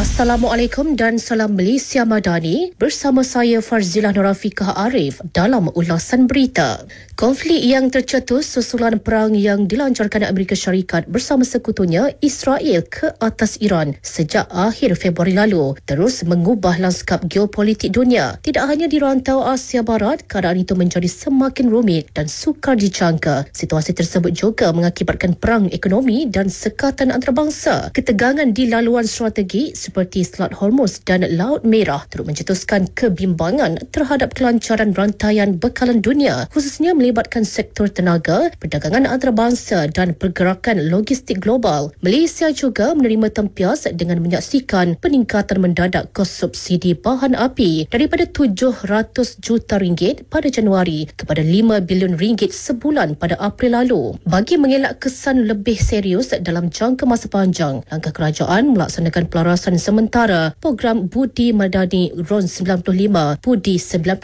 Assalamualaikum dan salam Malaysia Madani. Bersama saya Farzilah Norafikah Arif dalam ulasan berita. Konflik yang tercetus susulan perang yang dilancarkan Amerika Syarikat bersama sekutunya Israel ke atas Iran sejak akhir Februari lalu terus mengubah lanskap geopolitik dunia. Tidak hanya di rantau Asia Barat, keadaan itu menjadi semakin rumit dan sukar dijangka. Situasi tersebut juga mengakibatkan perang ekonomi dan sekatan antarabangsa. Ketegangan di laluan strategi seperti Selat Hormuz dan Laut Merah turut mencetuskan kebimbangan terhadap kelancaran rantaian bekalan dunia, khususnya melibatkan sektor tenaga, perdagangan antarabangsa dan pergerakan logistik global. Malaysia juga menerima tempias dengan menyaksikan peningkatan mendadak kos subsidi bahan api daripada 700 juta ringgit pada Januari kepada 5 bilion ringgit sebulan pada April lalu. Bagi mengelak kesan lebih serius dalam jangka masa panjang, langkah kerajaan melaksanakan pelarasan sementara program Budi Madani RON 95 Budi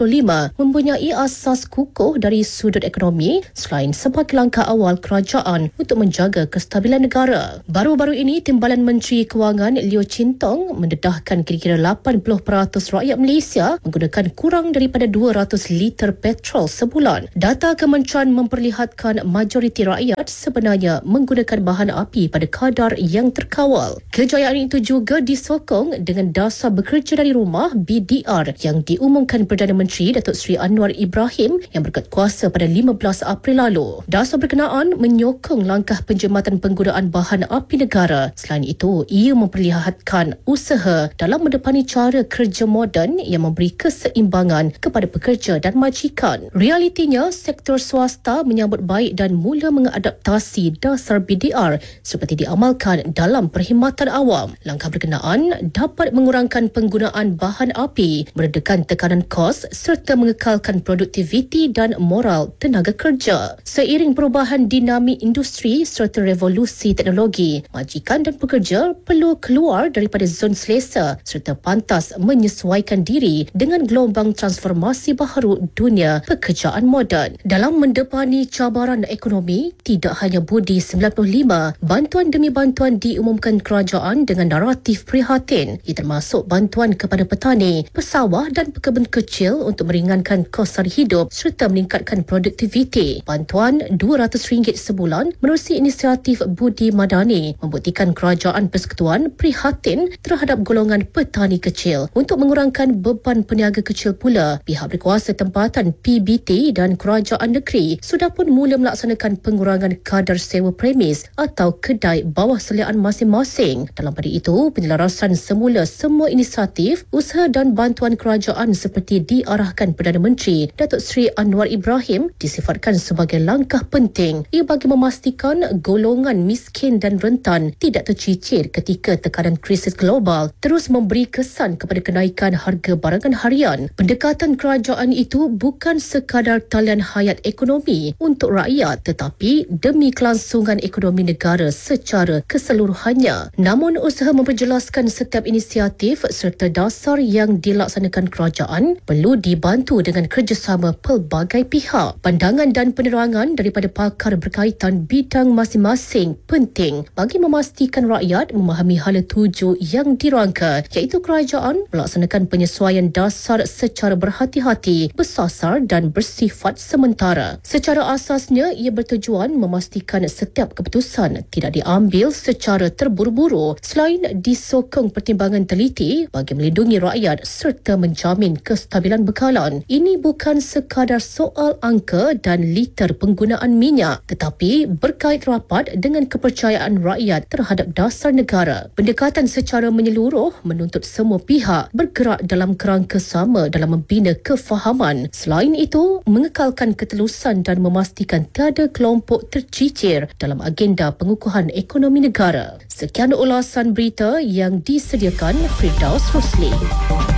95 mempunyai asas kukuh dari sudut ekonomi selain sebagai langkah awal kerajaan untuk menjaga kestabilan negara. Baru-baru ini Timbalan Menteri Kewangan Leo Chin Tong mendedahkan kira-kira 80% rakyat Malaysia menggunakan kurang daripada 200 liter petrol sebulan. Data kementerian memperlihatkan majoriti rakyat sebenarnya menggunakan bahan api pada kadar yang terkawal. Kejayaan itu juga disokong dengan dasar bekerja dari rumah BDR yang diumumkan Perdana Menteri Datuk Seri Anwar Ibrahim yang berkuasa pada 15 April lalu. Dasar berkenaan menyokong langkah penjimatan penggunaan bahan api negara. Selain itu, ia memperlihatkan usaha dalam mendepani cara kerja moden yang memberi keseimbangan kepada pekerja dan majikan. Realitinya, sektor swasta menyambut baik dan mula mengadaptasi dasar BDR seperti diamalkan dalam perkhidmatan awam. Langkah berkenaan dapat mengurangkan penggunaan bahan api, meredakan tekanan kos serta mengekalkan produktiviti dan moral tenaga kerja. Seiring perubahan dinamik industri serta revolusi teknologi, majikan dan pekerja perlu keluar daripada zon selesa serta pantas menyesuaikan diri dengan gelombang transformasi baharu dunia pekerjaan moden. Dalam mendepani cabaran ekonomi, tidak hanya Budi 95, bantuan demi bantuan diumumkan kerajaan dengan naratif prihatin. Ia termasuk bantuan kepada petani, pesawah dan pekebun kecil untuk meringankan kos sara hidup serta meningkatkan produktiviti. Bantuan RM200 sebulan menerusi inisiatif Budi Madani membuktikan kerajaan persekutuan prihatin terhadap golongan petani kecil. Untuk mengurangkan beban peniaga kecil pula, pihak berkuasa tempatan PBT dan kerajaan negeri sudah pun mula melaksanakan pengurangan kadar sewa premis atau kedai bawah seliaan masing-masing. Dalam pada itu, penyelarasan semula semua inisiatif, usaha dan bantuan kerajaan seperti diarahkan Perdana Menteri Datuk Seri Anwar Ibrahim disifatkan sebagai langkah penting. Ia bagi memastikan golongan miskin dan rentan tidak tercicir ketika tekanan krisis global terus memberi kesan kepada kenaikan harga barangan harian. Pendekatan kerajaan itu bukan sekadar talian hayat ekonomi untuk rakyat tetapi demi kelangsungan ekonomi negara secara keseluruhannya. Namun usaha memperjelaskan setiap inisiatif serta dasar yang dilaksanakan kerajaan perlu dibantu dengan kerjasama pelbagai pihak. Pandangan dan penerangan daripada pakar berkaitan bidang masing-masing penting bagi memastikan rakyat memahami hala tuju yang dirangka, iaitu kerajaan melaksanakan penyesuaian dasar secara berhati-hati, bersasar dan bersifat sementara. Secara asasnya, ia bertujuan memastikan setiap keputusan tidak diambil secara terburu-buru selain disokong pertimbangan teliti bagi melindungi rakyat serta menjamin kestabilan bekalan. Ini bukan sekadar soal angka dan liter penggunaan minyak tetapi berkait rapat dengan kepercayaan rakyat terhadap dasar negara. Pendekatan secara menyeluruh menuntut semua pihak bergerak dalam kerangka sama dalam membina kefahaman. Selain itu, mengekalkan ketelusan dan memastikan tiada kelompok tercicir dalam agenda pengukuhan ekonomi negara. Sekian ulasan berita yang disediakan Firdaus Rusli.